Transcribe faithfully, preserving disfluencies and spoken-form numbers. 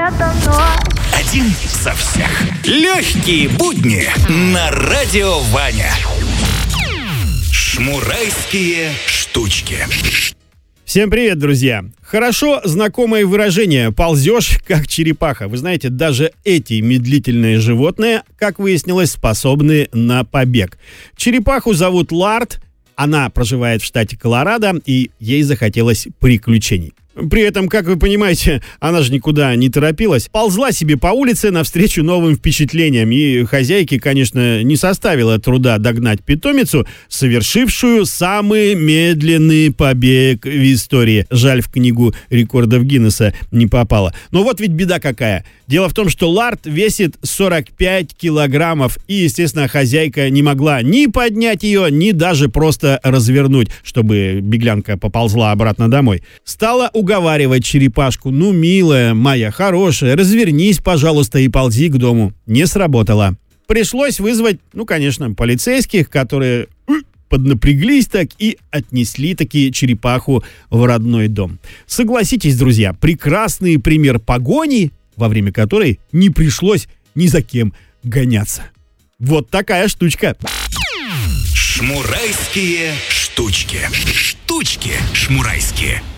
это ночь. Один за всех. Легкие будни на радио Ваня. Шмурайские штучки. Всем привет, друзья! Хорошо знакомое выражение «ползешь, как черепаха». Вы знаете, даже эти медлительные животные, как выяснилось, способны на побег. Черепаху зовут Ларт, она проживает в штате Колорадо, и ей захотелось приключений. При этом, как вы понимаете, она же никуда не торопилась. Ползла себе по улице навстречу новым впечатлениям. И хозяйке, конечно, не составило труда догнать питомицу, совершившую самый медленный побег в истории. Жаль, в книгу рекордов Гиннесса не попала. Но вот ведь беда какая. Дело в том, что Ларт весит сорок пять килограммов. И, естественно, хозяйка не могла ни поднять ее, ни даже просто развернуть, чтобы беглянка поползла обратно домой. Стала уговаривать черепашку: ну, милая моя, хорошая, развернись, пожалуйста, и ползи к дому. Не сработало. Пришлось вызвать, ну, конечно, полицейских, которые поднапряглись так и отнесли таки черепаху в родной дом. Согласитесь, друзья, прекрасный пример погони, во время которой не пришлось ни за кем гоняться. Вот такая штучка. Шмурайские штучки. Штучки шмурайские.